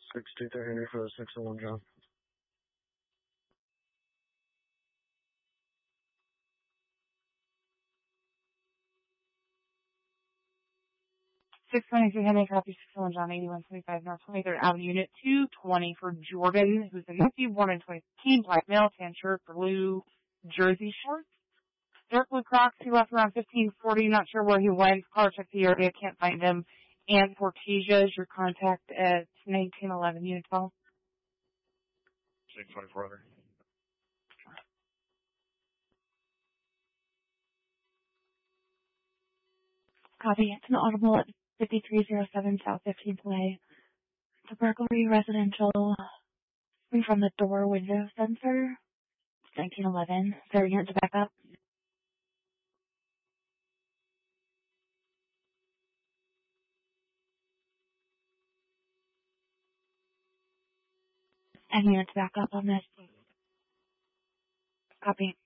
62 Henry for the 601 John. 623 Henry, copy 601 John, 8125 North 23rd Avenue, Unit 220 for Jordan, who's a nephew, born in 2015, black male, tan shirt, blue jersey shorts, dark blue Crocs. He left around 1540, not sure where he went. Car check the area, can't find him. And Portesia is your contact at 1911, Unit 12. 624. Copy. It's an audible at 5307 South 15th Way. The burglary residential from the door window sensor. It's 1911. Sorry, unit to back up. And unit to back up on this. Copy.